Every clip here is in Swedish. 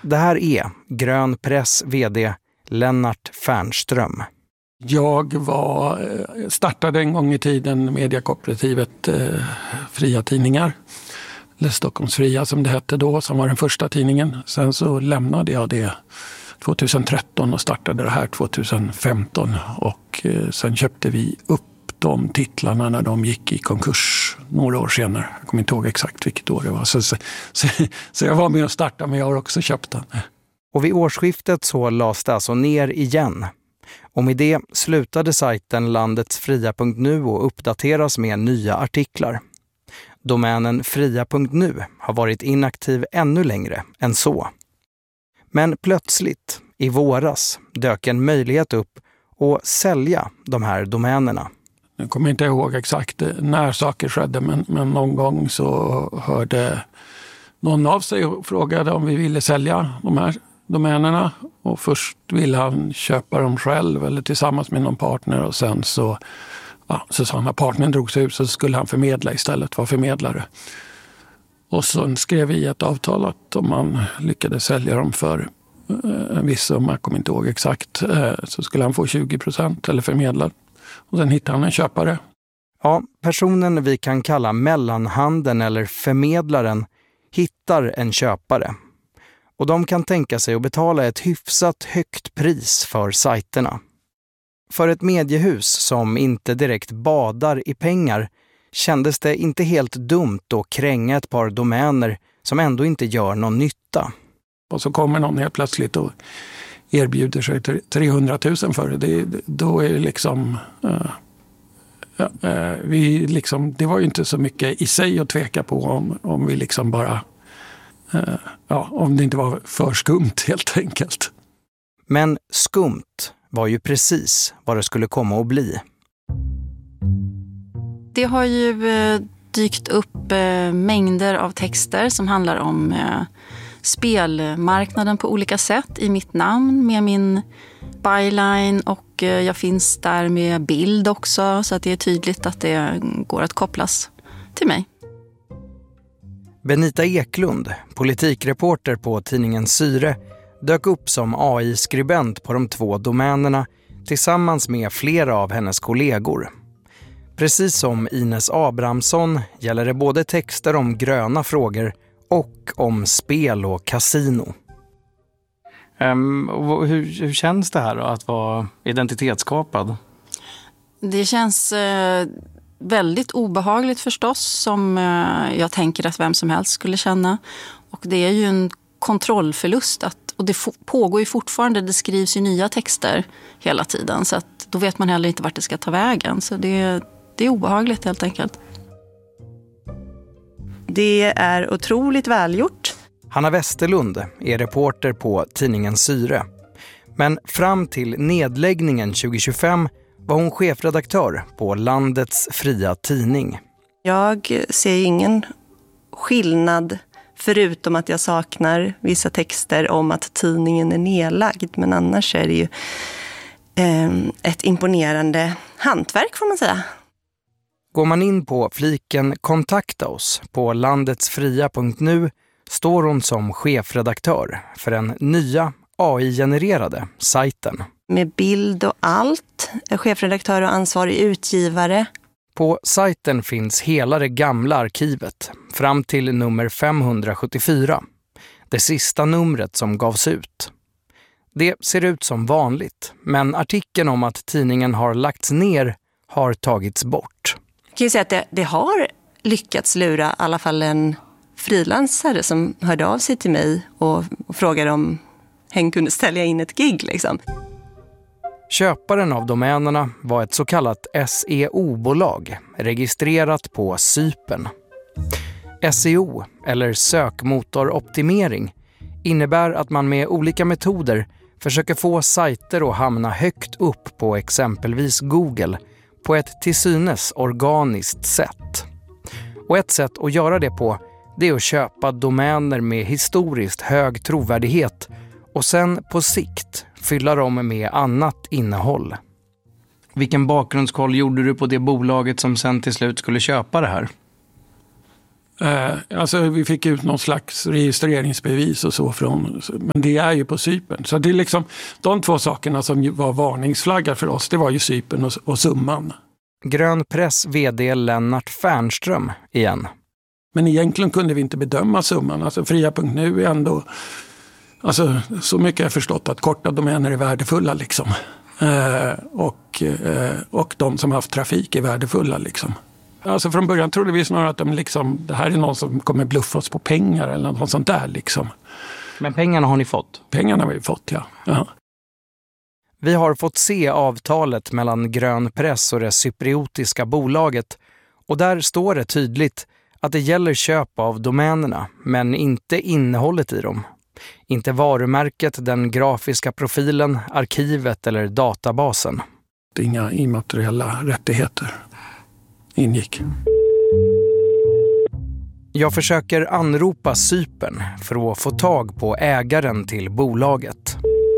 Det här är Grön Press vd Lennart Fernström. Jag startade en gång i tiden mediekooperativet Fria Tidningar. Eller Stockholms Fria som det hette då, som var den första tidningen. Sen så lämnade jag det 2013 och startade det här 2015. Och sen köpte vi upp de titlarna när de gick i konkurs några år senare. Jag kommer inte ihåg exakt vilket år det var. Så jag var med och startade, men jag har också köpt den. Och vid årsskiftet så lades det alltså ner igen. Och med det slutade sajten landetsfria.nu och uppdateras med nya artiklar. Domänen fria.nu har varit inaktiv ännu längre än så. Men plötsligt, i våras, dök en möjlighet upp att sälja de här domänerna. Jag kommer inte ihåg exakt när saker skedde, men någon gång så hörde någon av sig och frågade om vi ville sälja de här domänerna. Och först ville han köpa dem själv eller tillsammans med någon partner, och sen så sa han att partnern drog sig ut, så skulle han förmedla istället, vara förmedlare. Och så skrev vi ett avtal att om man lyckades sälja dem för en viss summa, jag kommer inte ihåg exakt, så skulle han få 20% eller förmedla. Och sen hittade han en köpare. Ja, personen vi kan kalla mellanhanden eller förmedlaren hittar en köpare. Och de kan tänka sig att betala ett hyfsat högt pris för sajterna. För ett mediehus som inte direkt badar i pengar kändes det inte helt dumt att kränga ett par domäner som ändå inte gör någon nytta. Och så kommer någon helt plötsligt och erbjuder sig 300 000 för det. Då är det liksom... det var ju inte så mycket i sig att tveka på om vi liksom bara... om det inte var för skumt helt enkelt. Men skumt var ju precis vad det skulle komma att bli. Det har ju dykt upp mängder av texter som handlar om spelmarknaden på olika sätt i mitt namn med min byline, och jag finns där med bild också, så att det är tydligt att det går att kopplas till mig. Benita Eklund, politikreporter på tidningen Syre, dök upp som AI-skribent på de 2 domänerna tillsammans med flera av hennes kollegor. Precis som Ines Abrahamsson gäller det både texter om gröna frågor och om spel och kasino. Hur känns det här då, att vara identitetsskapad? Det känns väldigt obehagligt förstås, som jag tänker att vem som helst skulle känna. Och det är ju en kontrollförlust, och det pågår ju fortfarande, det skrivs ju nya texter hela tiden, så att då vet man heller inte vart det ska ta vägen. Så det är obehagligt helt enkelt. Det är otroligt välgjort. Hanna Westerlund är reporter på tidningen Syre. Men fram till nedläggningen 2025 var hon chefredaktör på landets fria tidning. Jag ser ingen skillnad förutom att jag saknar vissa texter om att tidningen är nedlagd. Men annars är det ju ett imponerande hantverk, får man säga. Går man in på fliken Kontakta oss på landetsfria.nu står hon som chefredaktör för den nya AI-genererade sajten. Med bild och allt, chefredaktör och ansvarig utgivare. På sajten finns hela det gamla arkivet fram till nummer 574, det sista numret som gavs ut. Det ser ut som vanligt, men artikeln om att tidningen har lagts ner har tagits bort. Jag kan ju säga att det har lyckats lura i alla fall en frilansare som hörde av sig till mig och frågade om hen kunde ställa in ett gig liksom. Köparen av domänerna var ett så kallat SEO-bolag registrerat på Cypern. SEO, eller sökmotoroptimering, innebär att man med olika metoder försöker få sajter att hamna högt upp på exempelvis Google på ett till synes organiskt sätt. Och ett sätt att göra det på, det är att köpa domäner med historiskt hög trovärdighet och sen på sikt fylla dem med annat innehåll. Vilken bakgrundskoll gjorde du på det bolaget som sen till slut skulle köpa det här? Alltså vi fick ut någon slags registreringsbevis och så från, men det är ju på Cypern. Så det är liksom de två sakerna som var varningsflaggar för oss, det var ju Cypern och summan. Grön Press vd Lennart Fernström igen. Men egentligen kunde vi inte bedöma summan. Alltså Fria.nu är ändå, alltså så mycket jag förstått att korta domäner är värdefulla liksom. Och de som haft trafik är värdefulla liksom. Alltså från början trodde vi snarare att det här är någon som kommer bluffa oss på pengar eller något sånt där liksom. Men pengarna har ni fått? Pengarna har vi fått, ja. Ja. Vi har fått se avtalet mellan Grön Press och det cypriotiska bolaget och där står det tydligt att det gäller köp av domänerna men inte innehållet i dem. Inte varumärket, den grafiska profilen, arkivet eller databasen. Inga immateriella rättigheter ingick. Jag försöker anropa Cypern för att få tag på ägaren till bolaget.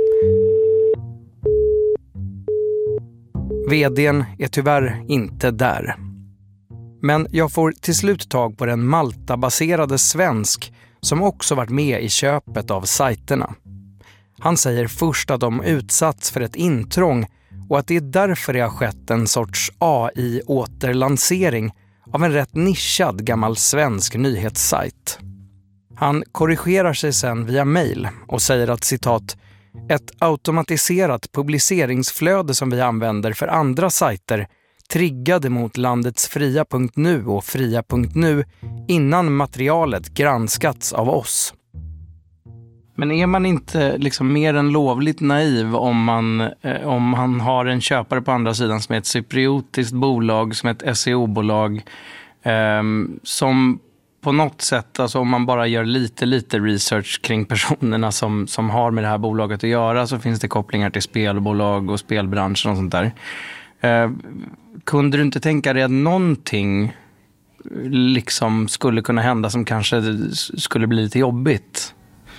VD:n är tyvärr inte där. Men jag får till slut tag på den Malta-baserade svensk som också varit med i köpet av sajterna. Han säger först att de utsatts för ett intrång och att det är därför det har skett en sorts AI-återlansering av en rätt nischad gammal svensk nyhetssajt. Han korrigerar sig sen via mejl och säger att citat ett automatiserat publiceringsflöde som vi använder för andra sajter triggade mot landets Fria.nu och Fria.nu innan materialet granskats av oss. Men är man inte liksom mer än lovligt naiv om man har en köpare på andra sidan som är ett cypriotiskt bolag, som är ett SEO-bolag som på något sätt, alltså om man bara gör lite research kring personerna som har med det här bolaget att göra, så finns det kopplingar till spelbolag och spelbranschen och sånt där. Kunde du inte tänka dig att någonting liksom skulle kunna hända som kanske skulle bli lite jobbigt?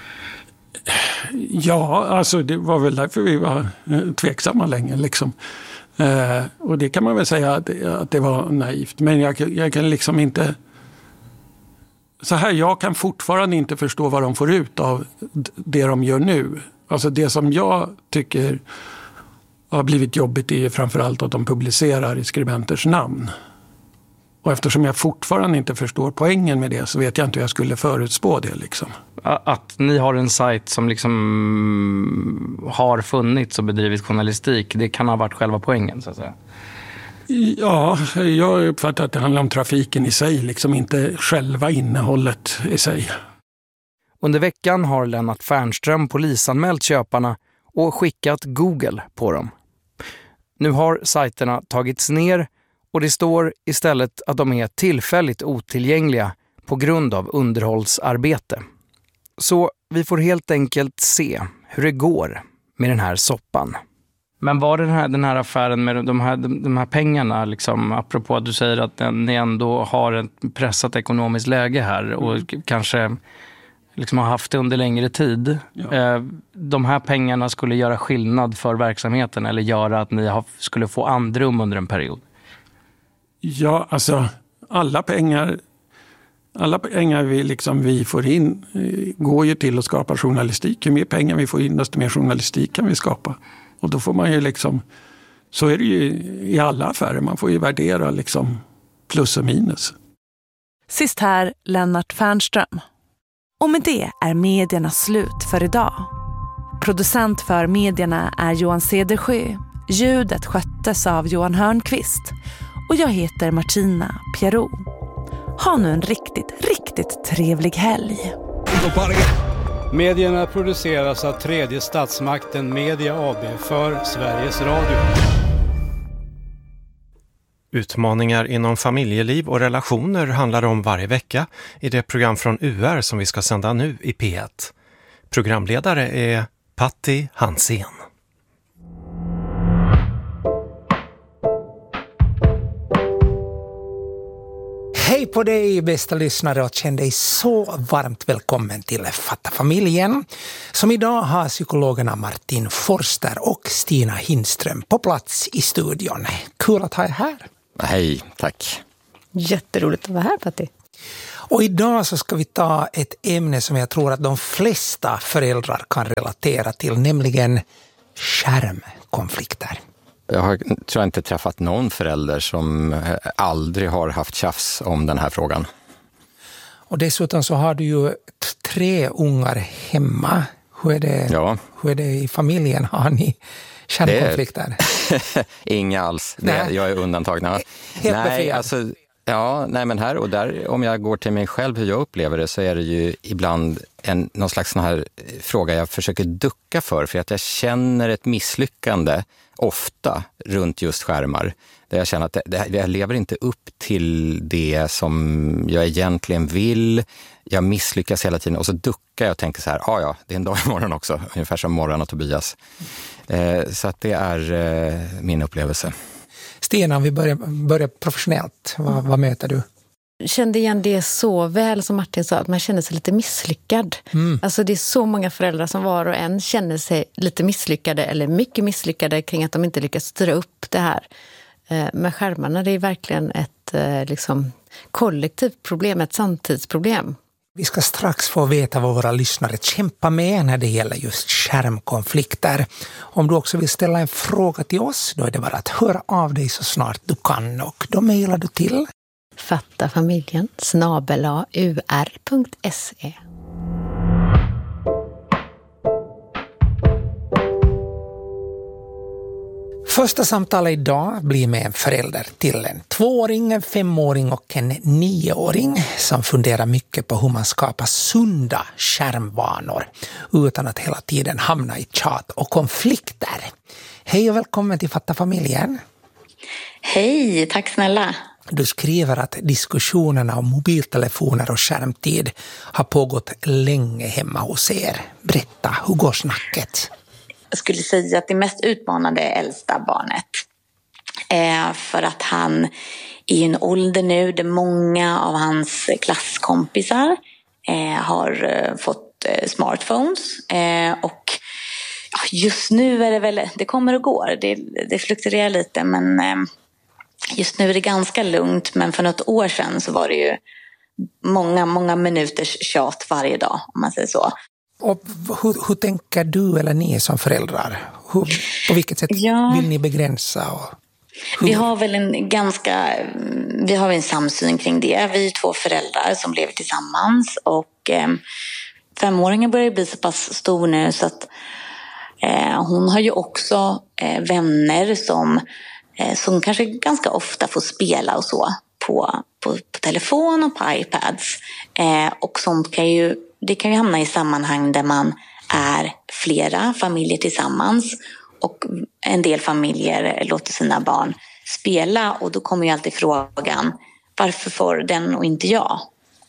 Ja, alltså det var väl därför vi var tveksamma länge liksom. Och det kan man väl säga att det var naivt. Men jag kan liksom inte... Så här, jag kan fortfarande inte förstå vad de får ut av det de gör nu. Alltså det som jag tycker har blivit jobbigt är framförallt att de publicerar i skribenters namn. Och eftersom jag fortfarande inte förstår poängen med det så vet jag inte hur jag skulle förutspå det liksom. Att ni har en sajt som liksom har funnits och bedrivit journalistik, det kan ha varit själva poängen så att säga. Ja, jag uppfattar att det handlar om trafiken i sig, liksom inte själva innehållet i sig. Under veckan har Lennart Fernström polisanmält köparna och skickat Google på dem. Nu har sajterna tagits ner och det står istället att de är tillfälligt otillgängliga på grund av underhållsarbete. Så vi får helt enkelt se hur det går med den här soppan. Men var det den här affären med de här pengarna, liksom, apropå att du säger att ni ändå har ett pressat ekonomiskt läge här och kanske liksom har haft det under längre tid. Ja. De här pengarna skulle göra skillnad för verksamheten eller göra att ni skulle få andrum under en period? Ja, alltså alla pengar vi får in går ju till att skapa journalistik. Ju mer pengar vi får in, desto mer journalistik kan vi skapa. Och då får man ju liksom, så är det ju i alla affärer, man får ju värdera liksom plus och minus. Sist här Lennart Fernström. Och med det är medierna slut för idag. Producent för medierna är Johan Cedersjö. Ljudet sköttes av Johan Hörnqvist. Och jag heter Martina Pierrot. Ha nu en riktigt trevlig helg. Medierna produceras av Tredje Statsmakten Media AB för Sveriges Radio. Utmaningar inom familjeliv och relationer handlar om varje vecka i det program från UR som vi ska sända nu i P1. Programledare är Patti Hansén. Hej på dig bästa lyssnare och känn dig så varmt välkommen till Fatta familjen som idag har psykologerna Martin Forster och Stina Hindström på plats i studion. Kul att ha er här. Hej, tack. Jätteroligt att vara här, Patti. Och idag så ska vi ta ett ämne som jag tror att de flesta föräldrar kan relatera till, nämligen skärmkonflikter. Jag tror inte träffat någon förälder som aldrig har haft tjafs om den här frågan. Och dessutom så har du ju 3 ungar hemma. Hur är det i familjen? Har ni skärmkonflikter? Inga alls. Jag är undantagna. Helt befriad. Men här och där, om jag går till mig själv hur jag upplever det, så är det ju ibland någon slags sån här fråga jag försöker ducka för att jag känner ett misslyckande ofta runt just skärmar. Där jag känner att jag lever inte upp till det som jag egentligen vill. Jag misslyckas hela tiden och så duckar jag och tänker så här, det är en dag imorgon också, ungefär som Morran och Tobias. Så att det är min upplevelse. Stina, om vi börjar professionellt, vad möter du? Jag kände igen det så väl som Martin sa, att man känner sig lite misslyckad. Alltså det är så många föräldrar som var och en känner sig lite misslyckade eller mycket misslyckade kring att de inte lyckas styra upp det här. Med skärmarna, det är verkligen ett kollektivt problem, ett samtidsproblem. Vi ska strax få veta vad våra lyssnare kämpar med när det gäller just skärmkonflikter. Om du också vill ställa en fråga till oss, då är det bara att höra av dig så snart du kan, och då mejlar du till fattafamiljen@ur.se. Första samtalet idag blir med en förälder till en 2-åring, en 5-åring och en 9-åring som funderar mycket på hur man skapar sunda skärmvanor utan att hela tiden hamna i tjat och konflikter. Hej och välkommen till Fatta familjen. Hej, tack snälla. Du skriver att diskussionerna om mobiltelefoner och skärmtid har pågått länge hemma hos er. Berätta, hur går snacket? Jag skulle säga att det mest utmanande är äldsta barnet. För att han är i en ålder nu där många av hans klasskompisar har fått smartphones. Och just nu är det väl, det kommer och går, det fluktuerar lite, men just nu är det ganska lugnt. Men för något år sedan så var det ju många minuters tjat varje dag, om man säger så. Och hur tänker du eller ni som föräldrar? På vilket sätt vill ni begränsa? Vi har väl en samsyn kring det. Vi är 2 föräldrar som lever tillsammans, och 5-åringen börjar bli så pass stor nu så att hon har ju också vänner som kanske ganska ofta får spela och så på telefon och på iPads. Och sånt kan ju hamna i sammanhang där man är flera familjer tillsammans, och en del familjer låter sina barn spela, och då kommer ju alltid frågan, varför får den och inte jag?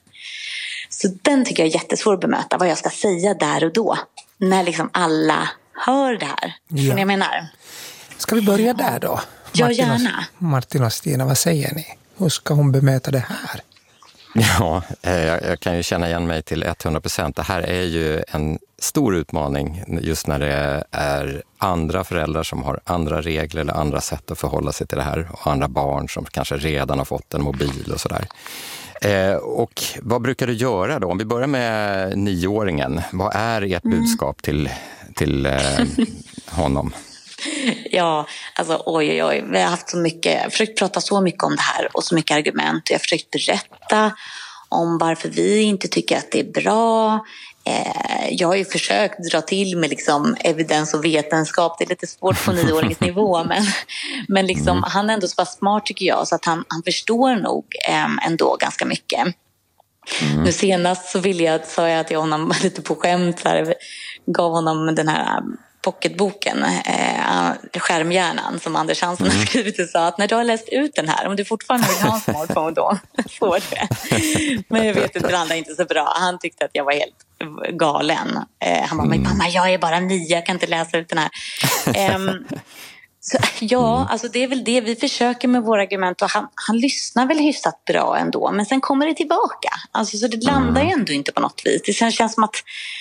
Så den tycker jag är jättesvår att bemöta, vad jag ska säga där och då, när liksom alla hör det här. Ja. Jag menar. Ska vi börja där då? Ja, gärna. Martin och Stina, vad säger ni? Hur ska hon bemöta det här? Ja, jag kan ju känna igen mig till 100%. Det här är ju en stor utmaning just när det är andra föräldrar som har andra regler eller andra sätt att förhålla sig till det här, och andra barn som kanske redan har fått en mobil och sådär. Och vad brukar du göra då? Om vi börjar med 9-åringen, vad är ert budskap till honom? Ja, alltså oj. Vi har haft försökt prata så mycket om det här och så mycket argument. Jag har försökt berätta om varför vi inte tycker att det är bra. Jag har ju försökt dra till med liksom evidens och vetenskap. Det är lite svårt på 9-åringsnivå, men liksom, han är ändå så pass smart tycker jag, så att han förstår nog ändå ganska mycket. Nu senast så sa jag till honom lite på skämt så här, gav honom den här pocketboken, Skärmhjärnan, som Anders Hansen har skrivit, och sa att när du har läst ut den här, om du fortfarande vill ha en smartphone då, får det. Men jag vet att det andra inte så bra. Han tyckte att jag var helt galen. Han bara, men mamma, jag är bara 9, jag kan inte läsa ut den här. Så, alltså det är väl det vi försöker med våra argument, och han lyssnar väl hyfsat bra ändå, men sen kommer det tillbaka. Alltså, så det landar ju ändå inte på något vis. Det känns som att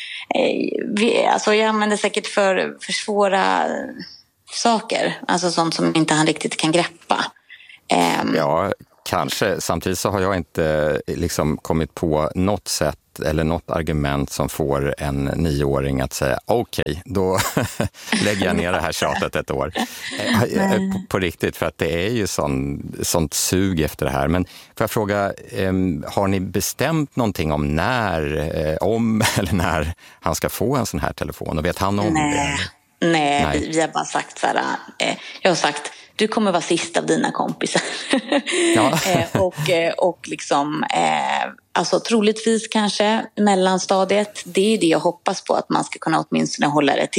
jag använder säkert för svåra saker, alltså sånt som inte han riktigt kan greppa. Ja, Kanske. Samtidigt så har jag inte liksom kommit på något sätt eller något argument som får en 9-åring att säga okej, då lägger jag ner det här tjatet ett år. På riktigt, för att det är ju sånt sug efter det här. Men får jag fråga, har ni bestämt någonting om om eller när han ska få en sån här telefon? Och vet han om det? Nej. Vi har bara sagt så här, jag har sagt, du kommer vara sist av dina kompisar. Ja. och liksom, alltså troligtvis kanske mellanstadiet, det är det jag hoppas på, att man ska kunna åtminstone hålla det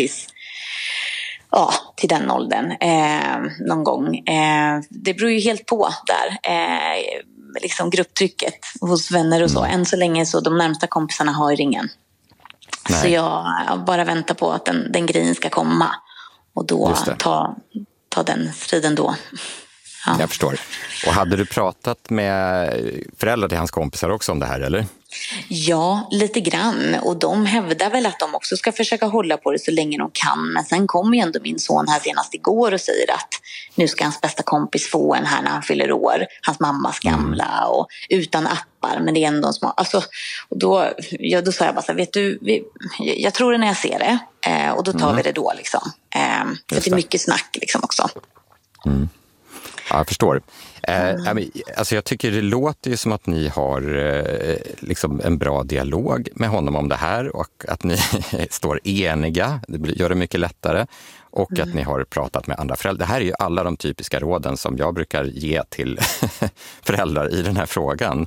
till den åldern någon gång. Det beror ju helt på där. Liksom grupptrycket hos vänner och så. Än så länge så de närmsta kompisarna har ju ringen. Nej. Så jag bara väntar på att den grejen ska komma. Och då ta den striden då. Ja. Jag förstår. Och hade du pratat med föräldrar till hans kompisar också om det här, eller? Ja, lite grann. Och de hävdar väl att de också ska försöka hålla på det så länge de kan. Men sen kommer ju ändå min son här senast igår och säger att nu ska hans bästa kompis få en här när han fyller år. Hans mammas gamla och utan appar. Men det är ändå små. Alltså, och då sa jag bara så här, vet du, jag tror det när jag ser det. Och då tar vi det då liksom. För det är mycket snack liksom också. Mm. Ja, jag förstår. Alltså jag tycker det låter ju som att ni har liksom en bra dialog med honom om det här och att ni står eniga. Det gör det mycket lättare. Och att ni har pratat med andra föräldrar. Det här är ju alla de typiska råden som jag brukar ge till föräldrar i den här frågan.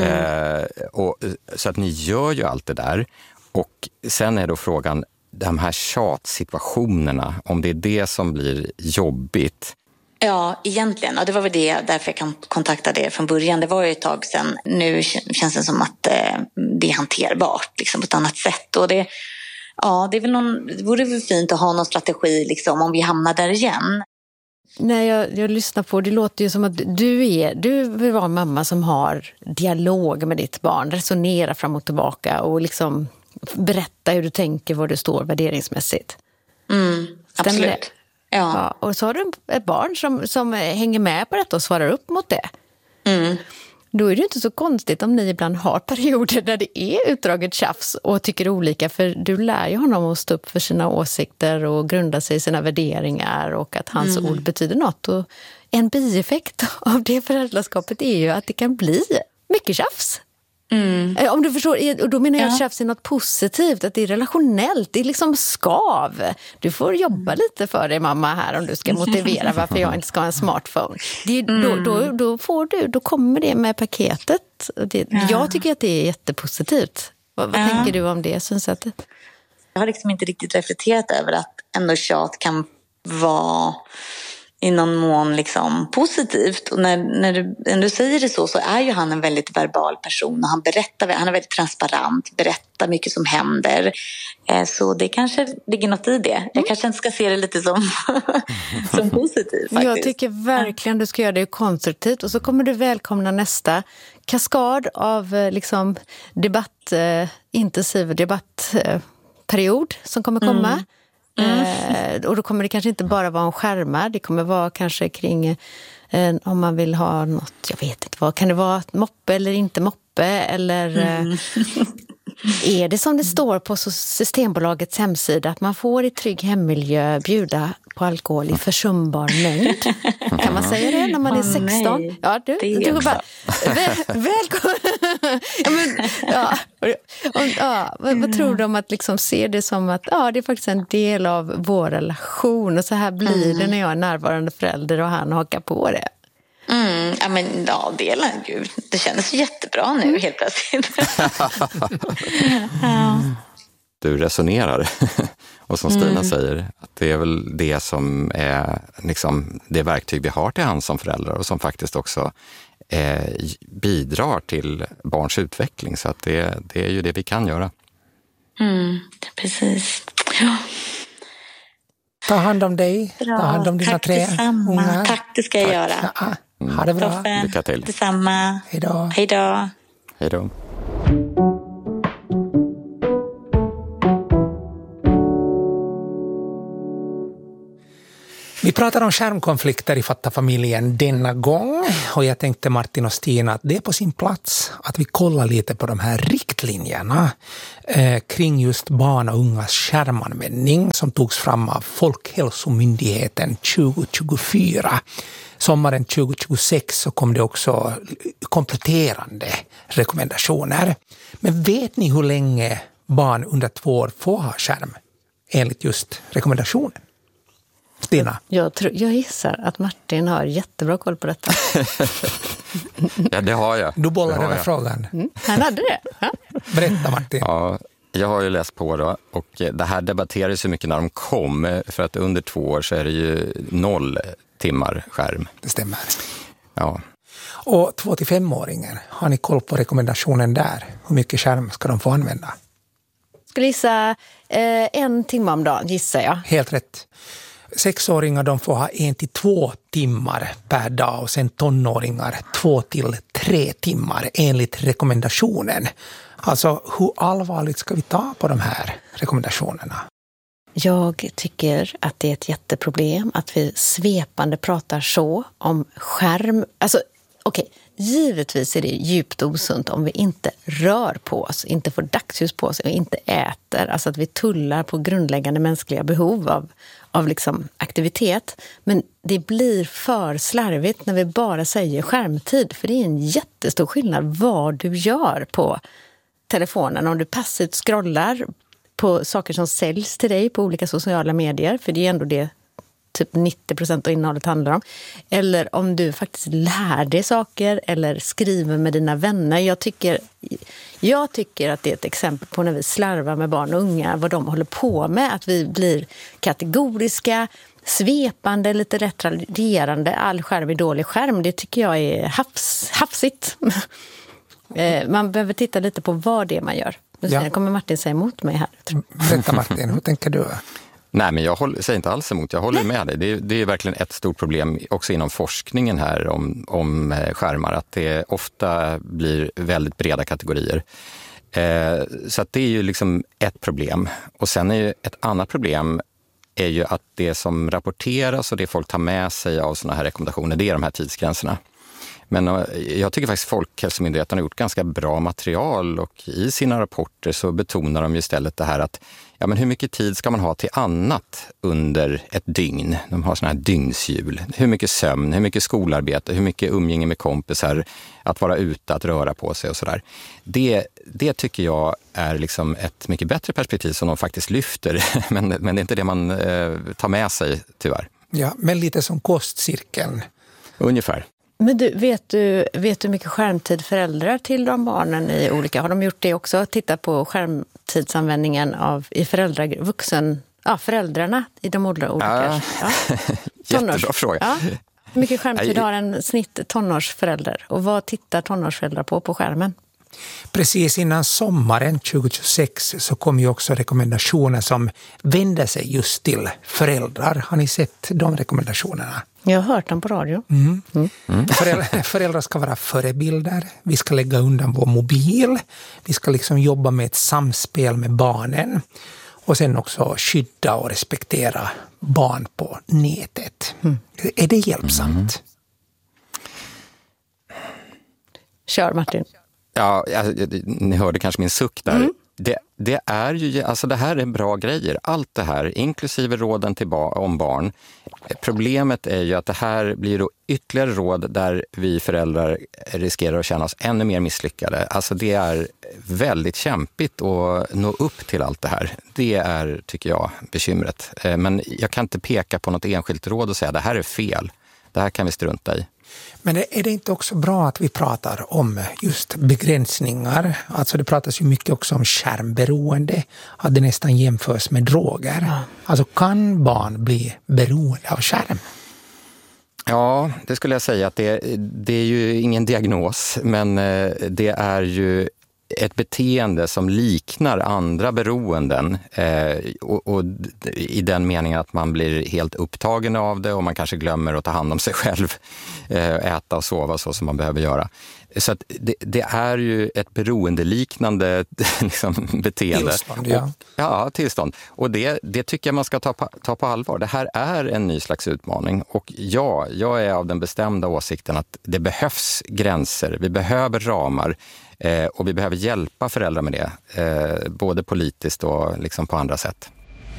Så att ni gör ju allt det där. Och sen är då frågan, de här tjatsituationerna, om det är det som blir jobbigt. Ja, egentligen. Ja, det var väl därför jag kontaktade er från början. Det var ju ett tag sedan. Nu känns det som att det är hanterbart liksom, på ett annat sätt. Och det är väl det vore väl fint att ha någon strategi liksom, om vi hamnar där igen. När jag lyssnar på det låter ju som att du vill vara en mamma som har dialog med ditt barn. Resonera fram och tillbaka och liksom berätta hur du tänker, var du står värderingsmässigt. Absolut. Det? Ja, och så har du ett barn som hänger med på detta och svarar upp mot det. Då är det inte så konstigt om ni ibland har perioder där det är utdraget tjafs och tycker olika, för du lär ju honom att stå upp för sina åsikter och grunda sig i sina värderingar och att hans ord betyder något. Och en bieffekt av det föräldraskapet är ju att det kan bli mycket tjafs. Om du förstår, och då menar jag att tjafs är något positivt, att det är relationellt, det är liksom skav. Du får jobba lite för dig mamma här om du ska motivera varför jag inte ska ha en smartphone. Då kommer det med paketet. Jag tycker att det är jättepositivt. Vad tänker du om det synsättet? Jag har liksom inte riktigt reflekterat över att ändå tjat kan vara i någon mån liksom positivt. Och när du säger det så är ju han en väldigt verbal person och han är väldigt transparent, berättar mycket som händer. Så det kanske ligger något i det. Jag kanske inte ska se det lite som positivt faktiskt. Jag tycker verkligen du ska göra det konstruktivt, och så kommer du välkomna nästa kaskad av liksom intensiv debattperiod som kommer komma. Och då kommer det kanske inte bara vara om skärmar, det kommer vara kanske kring om man vill ha något, jag vet inte vad, kan det vara moppe eller inte moppe, eller är det som det står på Systembolagets hemsida att man får i trygg hemmiljö bjuda på alkohol i försumbar mängd? Kan man säga det när man är 16? Ja, du går bara välkommen. Vad tror du om att liksom se det som att det är faktiskt en del av vår relation, och så här blir det när jag är närvarande förälder och han hakar på det? Det känns jättebra nu helt plötsligt. Du resonerar. Och som Stina säger, att det är väl det som är liksom det verktyg vi har till hand som föräldrar, och som faktiskt också bidrar till barns utveckling. Så att det är ju det vi kan göra. Precis. Ja. Ta hand om dig. Bra. Ta hand om dina 3 ungar. Tack, det ska jag göra. Ha det bra. Toppen. Lycka till. Detsamma. Hej då. Hej då. Hej då. Vi pratar om skärmkonflikter i Fatta familjen denna gång och jag tänkte Martin och Stina att det är på sin plats att vi kollar lite på de här riktlinjerna kring just barn och ungas skärmanvändning som togs fram av Folkhälsomyndigheten 2024. Sommaren 2026 så kom det också kompletterande rekommendationer. Men vet ni hur länge barn under 2 år får ha skärm enligt just rekommendationen? Stina? Jag gissar att Martin har jättebra koll på detta. Ja, det har jag. Du bollar över frågan. Han hade det. Ja. Berätta Martin. Ja, jag har ju läst på då och det här debatterades så mycket när de kom för att under 2 år så är det ju 0 timmar skärm. Det stämmer. Ja. Och 2-5-åringen, har ni koll på rekommendationen där? Hur mycket skärm ska de få använda? Skulle gissa 1 timme om dagen, gissar jag. Helt rätt. 6-åringar de får ha 1-2 timmar per dag och sen tonåringar 2-3 timmar enligt rekommendationen. Alltså hur allvarligt ska vi ta på de här rekommendationerna? Jag tycker att det är ett jätteproblem att vi svepande pratar så om skärm. Alltså, okej, givetvis är det djupt osunt om vi inte rör på oss, inte får dagsljus på oss och inte äter. Alltså att vi tullar på grundläggande mänskliga behov av liksom aktivitet. Men det blir för slarvigt när vi bara säger skärmtid. För det är en jättestor skillnad vad du gör på telefonen. Om du passivt scrollar på saker som säljs till dig på olika sociala medier, för det är ändå det typ 90% av innehållet handlar om. Eller om du faktiskt lär dig saker eller skriver med dina vänner. Jag tycker att det är ett exempel på när vi slarvar med barn och unga, vad de håller på med. Att vi blir kategoriska, svepande, lite retraderande. All skärm är dålig skärm. Det tycker jag är hafsigt. Man behöver titta lite på vad det är man gör. Sen kommer Martin säga emot mig här. Berätta Martin, hur tänker du? Nej, men jag säger inte alls emot. Jag håller med dig. Det är verkligen ett stort problem också inom forskningen här om skärmar. Att det ofta blir väldigt breda kategorier. Så att det är ju liksom ett problem. Och sen är ju ett annat problem är ju att det som rapporteras och det folk tar med sig av sådana här rekommendationer, det är de här tidsgränserna. Men jag tycker faktiskt Folkhälsomyndigheten har gjort ganska bra material och i sina rapporter så betonar de istället det här att ja, men hur mycket tid ska man ha till annat under ett dygn? De har sådana här dygnshjul. Hur mycket sömn, hur mycket skolarbete, hur mycket umgänge med kompisar, att vara ute, att röra på sig och sådär. Det tycker jag är liksom ett mycket bättre perspektiv som de faktiskt lyfter. Men det är inte det man tar med sig tyvärr. Ja, men lite som kostcirkeln. Ungefär. Men du, vet du hur mycket skärmtid föräldrar till de barnen i olika... Har de gjort det också? Titta på skärmtidsanvändningen i föräldrarna i de olika... Jättebra fråga. Ja. Hur mycket skärmtid har en snitt tonårsförälder? Och vad tittar tonårsföräldrar på skärmen? Precis innan sommaren 2026 så kom ju också rekommendationer som vänder sig just till föräldrar. Har ni sett de rekommendationerna? Jag har hört dem på radio. Föräldrar ska vara förebilder. Vi ska lägga undan vår mobil. Vi ska liksom jobba med ett samspel med barnen. Och sen också skydda och respektera barn på nätet. Är det hjälpsamt? Kör Martin. Ja, ni hörde kanske min suck där. Det är ju, alltså det här är bra grejer. Allt det här, inklusive råden om barn. Problemet är ju att det här blir då ytterligare råd där vi föräldrar riskerar att känna oss ännu mer misslyckade. Alltså det är väldigt kämpigt att nå upp till allt det här. Det är, tycker jag, bekymret. Men jag kan inte peka på något enskilt råd och säga det här är fel. Det här kan vi strunta i. Men är det inte också bra att vi pratar om just begränsningar? Alltså det pratas ju mycket också om skärmberoende, att det nästan jämförs med droger. Alltså kan barn bli beroende av skärm? Ja, det skulle jag säga att det är ju ingen diagnos, men det är ju ett beteende som liknar andra beroenden och i den meningen att man blir helt upptagen av det och man kanske glömmer att ta hand om sig själv, äta och sova så som man behöver göra. Så att det är ju ett beroendeliknande liksom, beteende. Tillstånd, ja. Ja, tillstånd. Och det tycker jag man ska ta på allvar. Det här är en ny slags utmaning. Och ja, jag är av den bestämda åsikten att det behövs gränser. Vi behöver ramar. Och vi behöver hjälpa föräldrar med det. Både politiskt och liksom på andra sätt.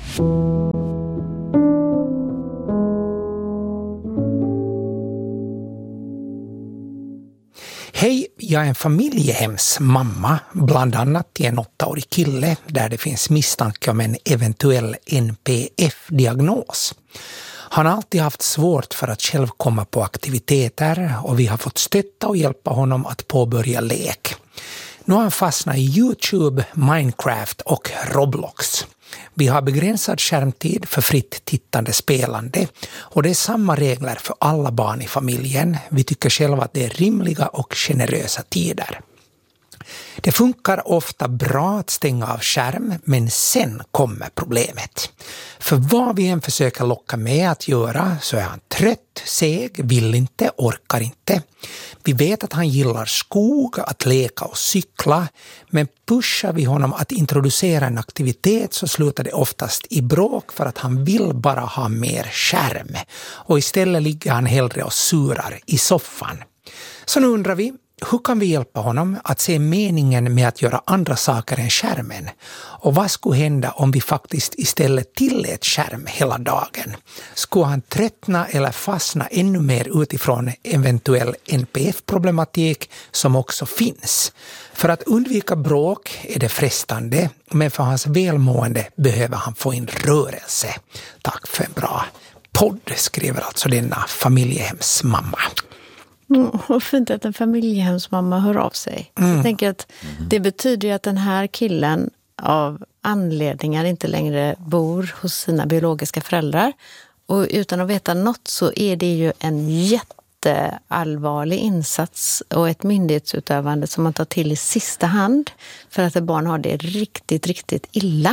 Hej, jag är en familjehemsmamma, bland annat till en 8-årig kille där det finns misstanke om en eventuell NPF-diagnos. Han har alltid haft svårt för att själv komma på aktiviteter och vi har fått stötta och hjälpa honom att påbörja lek. Nu har han fastnat i YouTube, Minecraft och Roblox. Vi har begränsad skärmtid för fritt tittande spelande och det är samma regler för alla barn i familjen. Vi tycker själva att det är rimliga och generösa tider. Det funkar ofta bra att stänga av skärm, men sen kommer problemet. För vad vi än försöker locka med att göra så är han trött, seg, vill inte, orkar inte. Vi vet att han gillar skog, att leka och cykla, men pushar vi honom att introducera en aktivitet så slutar det oftast i bråk för att han vill bara ha mer skärm. Och istället ligger han hellre och surar i soffan. Så nu undrar vi, hur kan vi hjälpa honom att se meningen med att göra andra saker än skärmen? Och vad skulle hända om vi faktiskt istället tillät skärm hela dagen? Skulle han tröttna eller fastna ännu mer utifrån eventuell NPF-problematik som också finns? För att undvika bråk är det frestande, men för hans välmående behöver han få in rörelse. Tack för en bra podd, skriver alltså denna familjehemsmamma. Och fint att en familjehemsmamma hör av sig. Jag tänker att det betyder att den här killen av anledningar inte längre bor hos sina biologiska föräldrar. Och utan att veta något så är det ju en jätteallvarlig insats och ett myndighetsutövande som man tar till i sista hand för att ett barn har det riktigt, riktigt illa.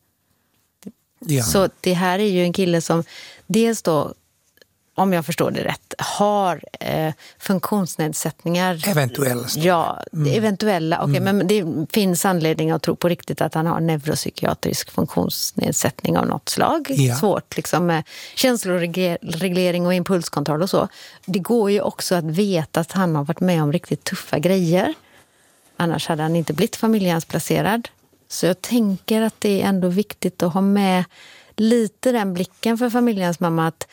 Ja. Så det här är ju en kille som dels då, om jag förstår det rätt, har funktionsnedsättningar. Eventuellt. Ja, eventuella. Okay, men det finns anledning att tro på riktigt att han har neuropsykiatrisk funktionsnedsättning av något slag. Ja. Svårt liksom med känsloreglering och impulskontroll och så. Det går ju också att veta att han har varit med om riktigt tuffa grejer. Annars hade han inte blivit familjehemsplacerad. Så jag tänker att det är ändå viktigt att ha med lite den blicken för familjehemsmamma att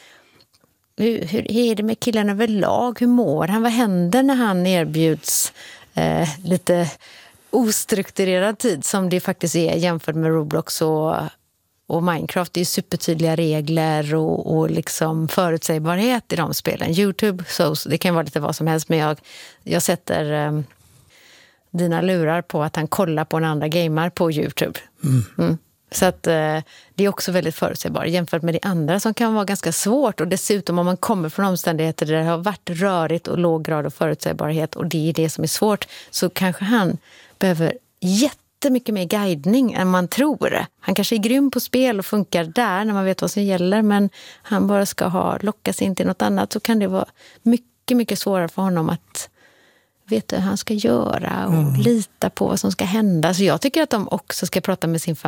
hur är det med killen överlag? Hur mår han? Vad händer när han erbjuds lite ostrukturerad tid som det faktiskt är jämfört med Roblox och Minecraft? Det är supertydliga regler och liksom förutsägbarhet i de spelen. YouTube, så det kan vara lite vad som helst, men jag sätter dina lurar på att han kollar på en andra gamer på YouTube. Så att det är också väldigt förutsägbart jämfört med det andra som kan vara ganska svårt. Och dessutom om man kommer från omständigheter där det har varit rörigt och låg grad av förutsägbarhet och det är det som är svårt, så kanske han behöver jättemycket mer guidning än man tror. Han kanske är grym på spel och funkar där när man vet vad som gäller, men han bara ska lockas in till något annat, så kan det vara mycket, mycket svårare för honom att veta hur han ska göra och lita på vad som ska hända. Så jag tycker att de också ska prata med sin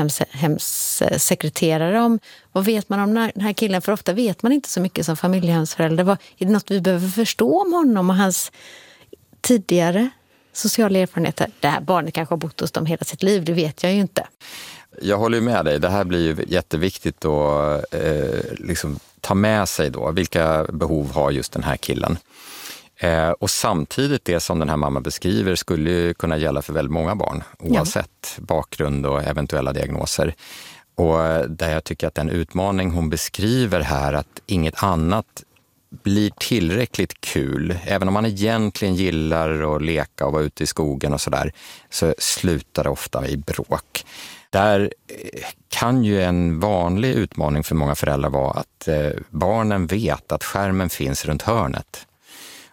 familjehemssekreterare om vad vet man om den här killen. För ofta vet man inte så mycket som familjehemsförälder. Är det något vi behöver förstå om honom och hans tidigare sociala erfarenheter? Det här barnet kanske har bott hos dem hela sitt liv, det vet jag ju inte. Jag håller med dig. Det här blir ju jätteviktigt att liksom ta med sig då. Vilka behov har just den här killen? Och samtidigt det som den här mamman beskriver skulle ju kunna gälla för väldigt många barn oavsett bakgrund och eventuella diagnoser. Och där jag tycker att den utmaning hon beskriver här, att inget annat blir tillräckligt kul, även om man egentligen gillar att leka och vara ute i skogen och sådär, så slutar det ofta i bråk. Där kan ju en vanlig utmaning för många föräldrar vara att barnen vet att skärmen finns runt hörnet.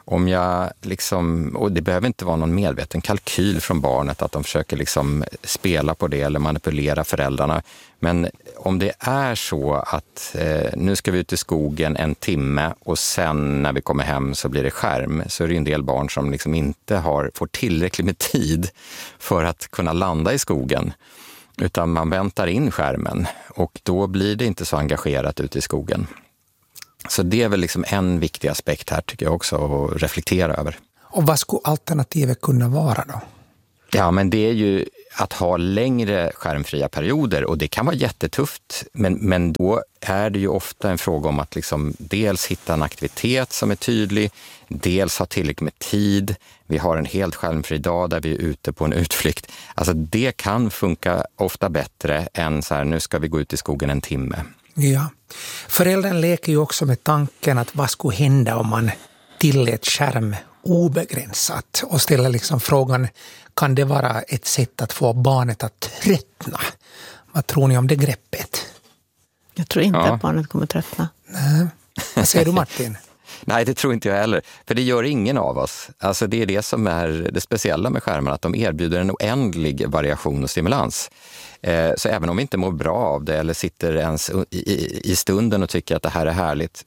Om jag liksom, och det behöver inte vara någon medveten kalkyl från barnet att de försöker liksom spela på det eller manipulera föräldrarna. Men om det är så att nu ska vi ut i skogen 1 timme och sen när vi kommer hem så blir det skärm, så är det en del barn som liksom inte får tillräckligt med tid för att kunna landa i skogen. Utan man väntar in skärmen och då blir det inte så engagerat ute i skogen. Så det är väl liksom en viktig aspekt här tycker jag också att reflektera över. Och vad skulle alternativet kunna vara då? Ja, men det är ju att ha längre skärmfria perioder och det kan vara jättetufft. Men då är det ju ofta en fråga om att liksom dels hitta en aktivitet som är tydlig, dels ha tillräckligt med tid. Vi har en helt skärmfri dag där vi är ute på en utflykt. Alltså det kan funka ofta bättre än så här, nu ska vi gå ut i skogen 1 timme. Ja, föräldern leker ju också med tanken att vad skulle hända om man tillät skärm obegränsat och ställer liksom frågan, kan det vara ett sätt att få barnet att tröttna? Vad tror ni om det greppet? Jag tror inte att barnet kommer tröttna. Nej. Vad säger du, Martin? Nej, det tror inte jag heller. För det gör ingen av oss. Alltså det är det som är det speciella med skärmarna, att de erbjuder en oändlig variation och stimulans. Så även om vi inte mår bra av det eller sitter ens i stunden och tycker att det här är härligt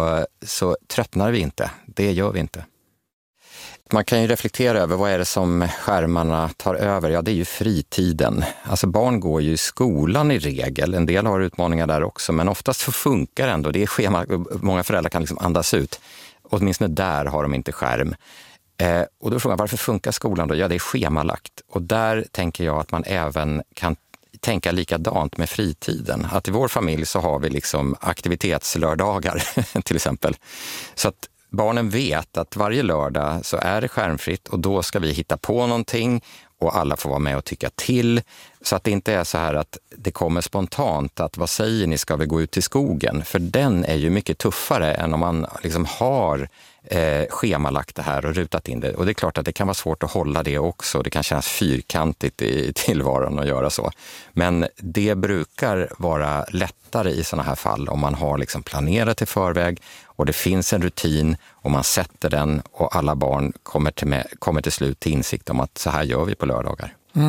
så tröttnar vi inte. Det gör vi inte. Man kan ju reflektera över vad är det som skärmarna tar över. Ja, det är ju fritiden. Alltså barn går ju i skolan i regel. En del har utmaningar där också, men oftast så funkar ändå. Det är schema. Många föräldrar kan liksom andas ut. Åtminstone där har de inte skärm. Och då frågar jag, varför funkar skolan då? Ja, det är schemalagt. Och där tänker jag att man även kan tänka likadant med fritiden. Att i vår familj så har vi liksom aktivitetslördagar till exempel. Så att barnen vet att varje lördag så är det skärmfritt och då ska vi hitta på någonting och alla får vara med och tycka till. Så att det inte är så här att det kommer spontant att vad säger ni, ska vi gå ut i skogen? För den är ju mycket tuffare än om man liksom har schemalagt det här och rutat in det. Och det är klart att det kan vara svårt att hålla det också. Det kan kännas fyrkantigt i tillvaron att göra så. Men det brukar vara lättare i sådana här fall om man har liksom planerat i förväg och det finns en rutin och man sätter den och alla barn kommer till slut till insikt om att så här gör vi på lördagar.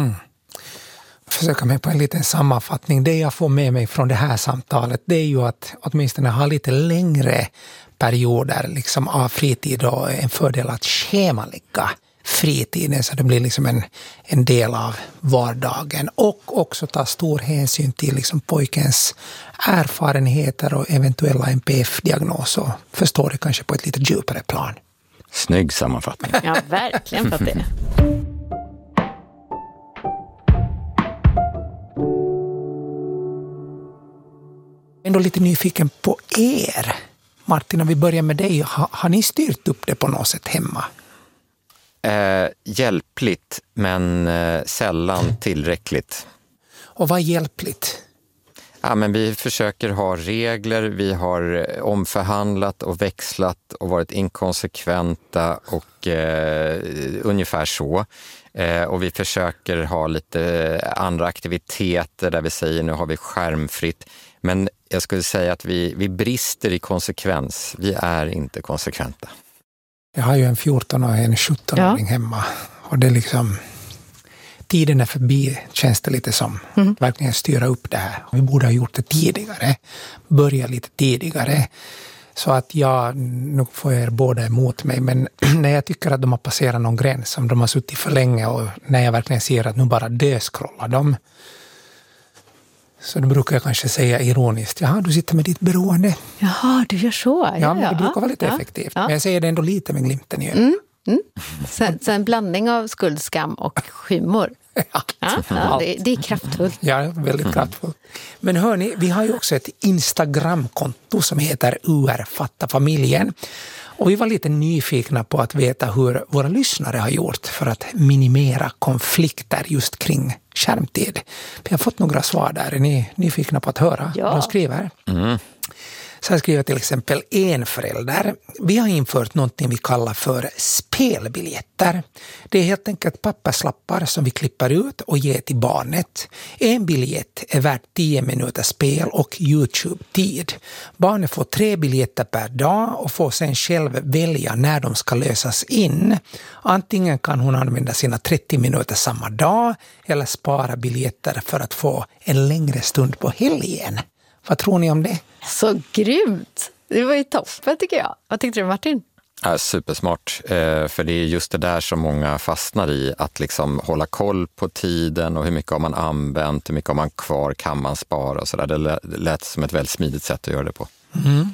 Försöka mig på en liten sammanfattning. Det jag får med mig från det här samtalet, det är ju att åtminstone ha lite längre perioder liksom av fritid och en fördel att schemalägga fritiden så det blir liksom en del av vardagen och också ta stor hänsyn till liksom pojkens erfarenheter och eventuella NPF-diagnos och förstå det kanske på ett lite djupare plan. Snygg sammanfattning. Ja, verkligen för det. Ändå lite nyfiken på er. Martin, om vi börjar med dig. Har ni styrt upp det på något sätt hemma? Hjälpligt, men sällan tillräckligt. Och vad är hjälpligt? Ja, men vi försöker ha regler, vi har omförhandlat och växlat och varit inkonsekventa och ungefär så. Och vi försöker ha lite andra aktiviteter där vi säger nu har vi skärmfritt. Men jag skulle säga att vi brister i konsekvens. Vi är inte konsekventa. Jag har ju en 14 och en 17-åring hemma. Och det är liksom, tiden är förbi, känns det lite som. Verkligen styra upp det här. Vi borde ha gjort det tidigare. Börja lite tidigare. Så att nu får jag båda emot mig. Men när jag tycker att de har passerat någon gräns, om de har suttit för länge och när jag verkligen ser att nu bara döskrollar de. Så då brukar jag kanske säga ironiskt, jaha, du sitter med ditt beroende. Jaha, du gör så. Ja, men det brukar vara lite effektivt. Ja. Men jag säger det ändå lite med glimten i ögat. Så en blandning av skuld, skam och humor. Det är kraftfullt. Ja, väldigt kraftfullt. Men hörni, vi har ju också ett Instagramkonto som heter UR-Fatta-familjen. Och vi var lite nyfikna på att veta hur våra lyssnare har gjort för att minimera konflikter just kring skärmtid. Vi har fått några svar där. Är ni nyfikna på att höra vad de skriver? Så här skriver till exempel en förälder. Vi har infört någonting vi kallar för spelbiljetter. Det är helt enkelt papperslappar som vi klipper ut och ger till barnet. En biljett är värd 10 minuters spel och YouTube-tid. Barnet får 3 biljetter per dag och får sen själv välja när de ska lösas in. Antingen kan hon använda sina 30 minuter samma dag eller spara biljetter för att få en längre stund på helgen. Vad tror ni om det? Så grymt! Det var ju toppen tycker jag. Vad tyckte du Martin? Ja, supersmart, för det är just det där som många fastnar i, att liksom hålla koll på tiden och hur mycket har man använt, hur mycket har man kvar, kan man spara och sådär. Det lät som ett väldigt smidigt sätt att göra det på. Mm.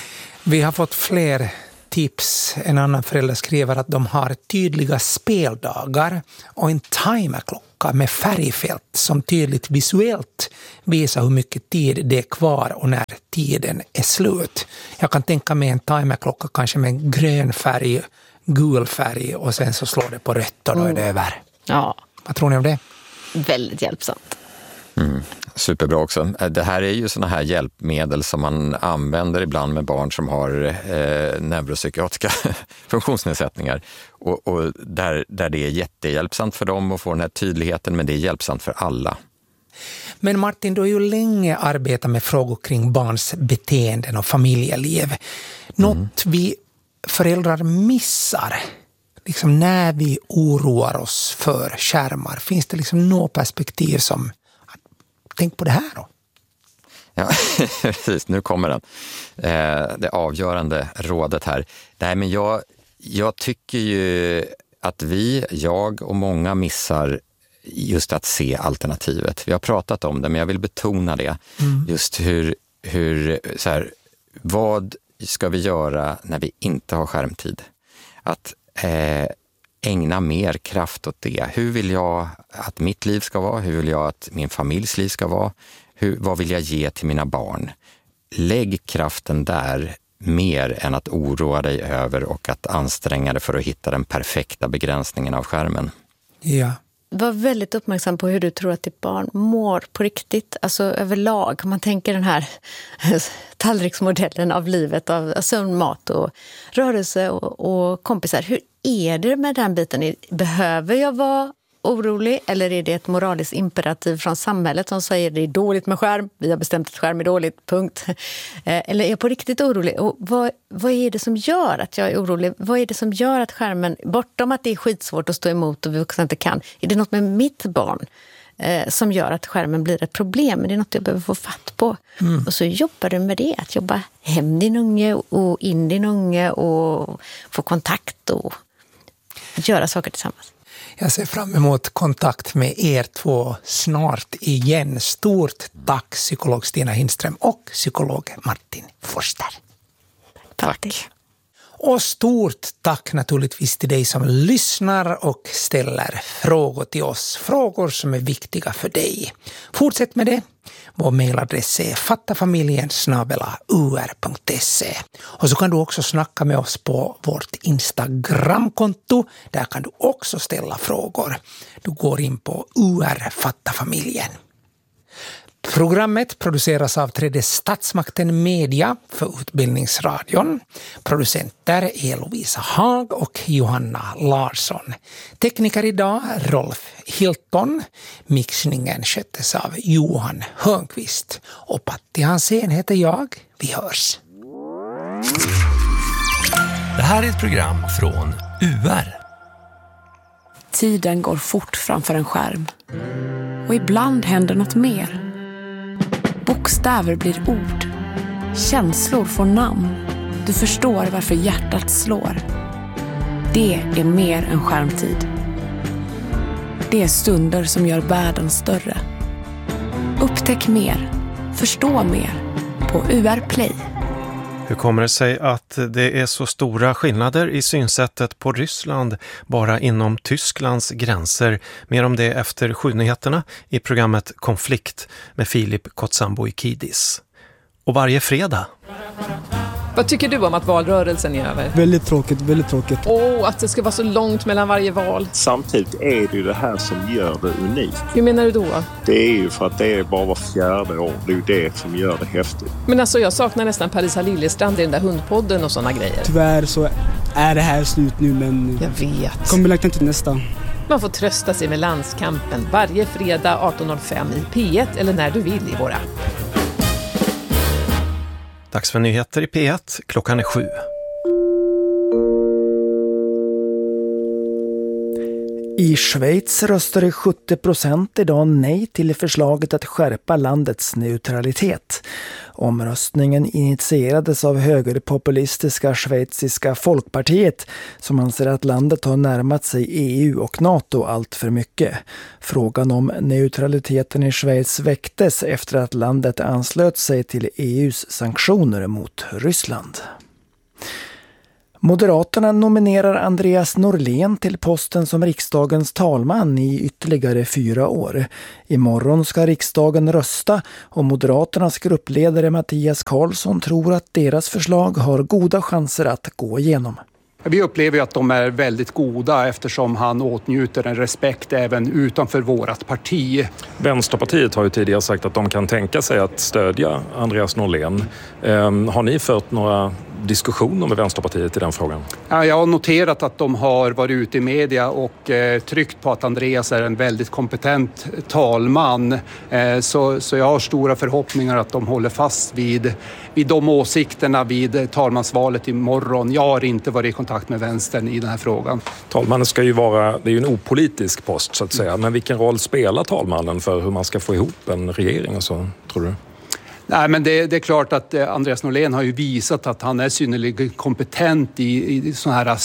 Vi har fått fler tips. En annan förälder skriver att de har tydliga speldagar och en timerklocka med färgfält som tydligt visuellt visar hur mycket tid det är kvar och när tiden är slut. Jag kan tänka mig en timerklocka kanske med en grön färg, gul färg och sen så slår det på rött och då är det över. Ja. Vad tror ni om det? Väldigt hjälpsamt. Superbra också. Det här är ju såna här hjälpmedel som man använder ibland med barn som har neuropsykiatriska funktionsnedsättningar. Och där det är jättehjälpsamt för dem att få den här tydligheten, men det är hjälpsamt för alla. Men Martin, du har ju länge arbetat med frågor kring barns beteenden och familjeliv. Något vi föräldrar missar liksom när vi oroar oss för skärmar. Finns det liksom något perspektiv som tänk på det här då? Ja, precis. Nu kommer den. Det avgörande rådet här. Nej, men jag tycker ju att jag och många missar just att se alternativet. Vi har pratat om det, men jag vill betona det. Just hur så här, vad ska vi göra när vi inte har skärmtid? Att ägna mer kraft åt det. Hur vill jag att mitt liv ska vara? Hur vill jag att min familjs liv ska vara? Vad vill jag ge till mina barn? Lägg kraften där mer än att oroa dig över och att anstränga dig för att hitta den perfekta begränsningen av skärmen. Ja. Var väldigt uppmärksam på hur du tror att ditt barn mår på riktigt, alltså överlag. Om man tänker den här tallriksmodellen av livet, av sund mat och rörelse och kompisar. Hur är det med den biten? Behöver jag vara orolig eller är det ett moraliskt imperativ från samhället som säger det är dåligt med skärm, vi har bestämt att skärm är dåligt, punkt. Eller är jag på riktigt orolig? Och vad är det som gör att jag är orolig? Vad är det som gör att skärmen, bortom att det är skitsvårt att stå emot och vi också inte kan, är det något med mitt barn som gör att skärmen blir ett problem? Det är något jag behöver få fatt på. Och så jobbar du med det, att jobba hem din unge och in din unge och få kontakt och göra saker tillsammans. Jag ser fram emot kontakt med er två snart igen. Stort tack psykolog Stina Hindström och psykolog Martin Forster. Tack. Och stort tack naturligtvis till dig som lyssnar och ställer frågor till oss. Frågor som är viktiga för dig. Fortsätt med det. Vår mejladress är fattafamiljen@ur.se. Och så kan du också snacka med oss på vårt Instagramkonto. Där kan du också ställa frågor. Du går in på UR Fattafamiljen. Programmet produceras av Tredje statsmakten Media för Utbildningsradion. Producenter är Lovisa Haag och Johanna Larsson. Tekniker idag Rolf Hilton. Mixningen sköttes av Johan Hörnqvist. Och Patti Hansén heter jag. Vi hörs. Det här är ett program från UR. Tiden går fort framför en skärm. Och ibland händer något mer. Bokstäver blir ord. Känslor får namn. Du förstår varför hjärtat slår. Det är mer än skärmtid. Det är stunder som gör världen större. Upptäck mer. Förstå mer. På UR Play. Hur kommer det sig att det är så stora skillnader i synsättet på Ryssland bara inom Tysklands gränser? Mer om det efter 7-nyheterna i programmet Konflikt med Filip Kotsamboikidis. Och varje fredag Vad tycker du om att valrörelsen är över? Väldigt tråkigt, väldigt tråkigt. Att det ska vara så långt mellan varje val. Samtidigt är det ju det här som gör det unikt. Hur menar du då? Det är ju för att det är bara var fjärde år. Det är ju det som gör det häftigt. Men alltså jag saknar nästan Parisa Liljestrand i den där hundpodden och såna grejer. Tyvärr så är det här slut nu, men jag vet. Kommer längta till nästa. Man får trösta sig med Landskampen varje fredag 18.05 i P1 eller när du vill i våra. Dags för nyheter i P1. Klockan är 7. I Schweiz röstade 70% idag nej till förslaget att skärpa landets neutralitet. Omröstningen initierades av högerpopulistiska schweiziska Folkpartiet som anser att landet har närmat sig EU och NATO allt för mycket. Frågan om neutraliteten i Schweiz väcktes efter att landet anslöt sig till EUs sanktioner mot Ryssland. Moderaterna nominerar Andreas Norlén till posten som riksdagens talman i ytterligare 4 år. Imorgon ska riksdagen rösta och Moderaternas gruppledare Mattias Karlsson tror att deras förslag har goda chanser att gå igenom. Vi upplever att de är väldigt goda eftersom han åtnjuter en respekt även utanför vårt parti. Vänsterpartiet har ju tidigare sagt att de kan tänka sig att stödja Andreas Norlén. Har ni fört några diskussioner med Vänsterpartiet i den frågan? Ja, jag har noterat att de har varit ute i media och tryckt på att Andreas är en väldigt kompetent talman. Så jag har stora förhoppningar att de håller fast vid de åsikterna vid talmansvalet imorgon. Jag har inte varit i kontakt med vänstern i den här frågan. Talmannen ska ju vara, det är ju en opolitisk post så att säga, men vilken roll spelar talmannen för hur man ska få ihop en regering och så, tror du? Nej, men det är klart att Andreas Norlén har ju visat att han är synnerligen kompetent i såna här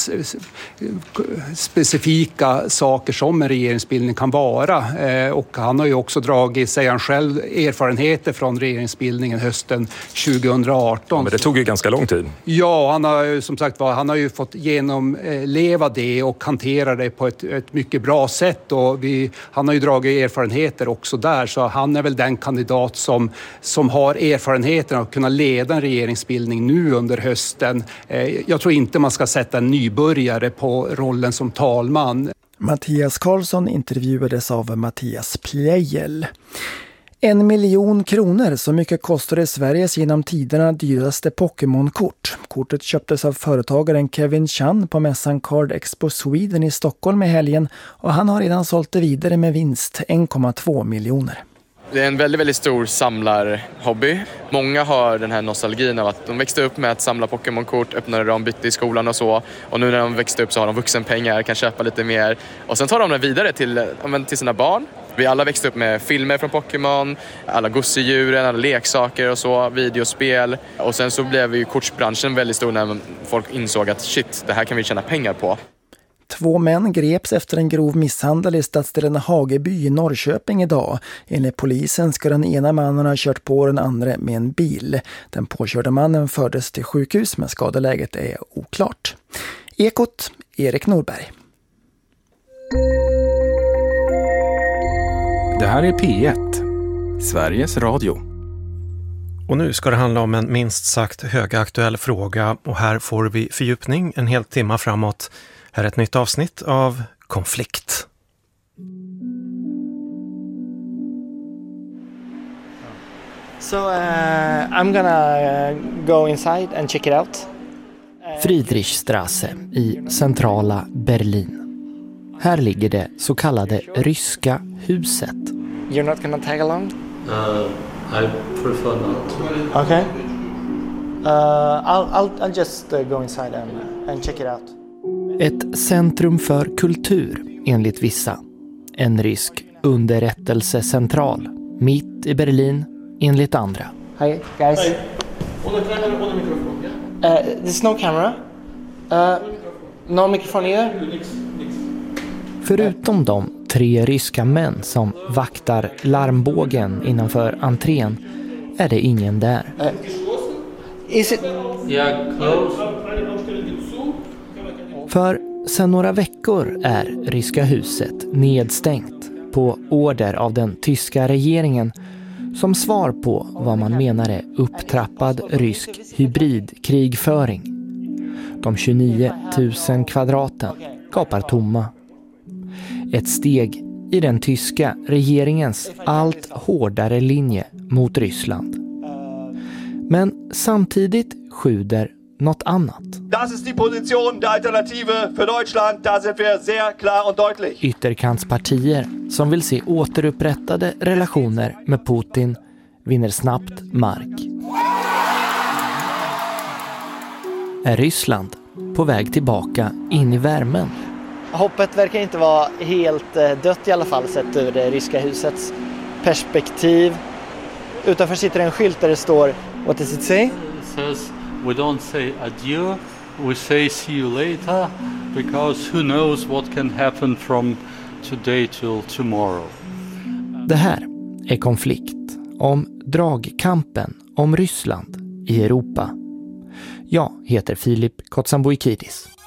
specifika saker som en regeringsbildning kan vara. Och han har ju också dragit, säger han själv, erfarenheter från regeringsbildningen hösten 2018. Ja, men det tog ju ganska lång tid. Ja, han har ju som sagt han har ju fått genomleva det och hantera det på ett mycket bra sätt. Och han har ju dragit erfarenheter också där, så han är väl den kandidat som har erfarenheten av att kunna leda en regeringsbildning nu under hösten. Jag tror inte man ska sätta en nybörjare på rollen som talman. Mattias Karlsson intervjuades av Mattias Plejel. 1 miljon kronor, så mycket kostade Sveriges genom tiderna dyraste Pokémon-kort. Kortet köptes av företagaren Kevin Chan på mässan Card Expo Sweden i Stockholm i helgen och han har redan sålt det vidare med vinst 1,2 miljoner. Det är en väldigt, väldigt stor samlarhobby. Många har den här nostalgin av att de växte upp med att samla Pokémon-kort, öppnade dem, bytte i skolan och så. Och nu när de växte upp så har de vuxenpengar, kan köpa lite mer. Och sen tar de det vidare till sina barn. Vi alla växte upp med filmer från Pokémon, alla gosedjuren, alla leksaker och så, videospel. Och sen så blev ju kortsbranschen väldigt stor när folk insåg att shit, det här kan vi tjäna pengar på. 2 män greps efter en grov misshandel i stadsdelen Hageby i Norrköping idag. Enligt polisen ska den ena mannen ha kört på den andra med en bil. Den påkörda mannen fördes till sjukhus men skadeläget är oklart. Ekot, Erik Norberg. Det här är P1, Sveriges Radio. Och nu ska det handla om en minst sagt högaktuell fråga och här får vi fördjupning en hel timme framåt. Här är ett nytt avsnitt av Konflikt. So I'm gonna go inside and check it out. Friedrichstraße i centrala Berlin. Här ligger det så kallade ryska huset. You're not gonna tag along? I prefer not. Okay. I'll just go inside and check it out. Ett centrum för kultur, enligt vissa. En rysk underrättelsecentral, mitt i Berlin, enligt andra. Hi guys. Hi. There's no camera. No microphone either. Förutom de 3 ryska män som vaktar larmbågen innanför entrén är det ingen där. Is it? Yeah, close. För sedan några veckor är Ryska huset nedstängt. På order av den tyska regeringen som svar på vad man menar är upptrappad rysk hybridkrigföring. De 29 000 kvadraten gapar tomma. Ett steg i den tyska regeringens allt hårdare linje mot Ryssland. Men samtidigt sjuder något annat. Das ist die Position der Alternative für Deutschland. Da sind wir sehr klar und deutlich. Ytterkantspartier som vill se återupprättade relationer med Putin vinner snabbt mark. Är Ryssland på väg tillbaka in i värmen? Hoppet verkar inte vara helt dött i alla fall sett ur det ryska husets perspektiv. Utanför sitter en skylt där det står What does it say? It says we don't say adieu, we say see you later, because who knows what can happen from today till tomorrow. Det här är konflikt om dragkampen om Ryssland i Europa. Jag heter Filip Kotsamboikidis.